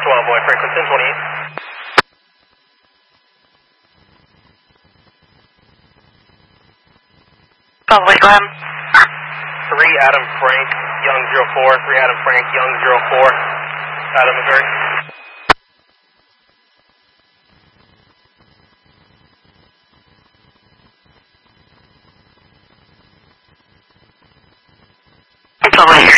boy, frequency 28. Probably, go ahead. 3 Adam Frank, Young 04, 3 Adam Frank, Young 04, Adam Missouri. Probably.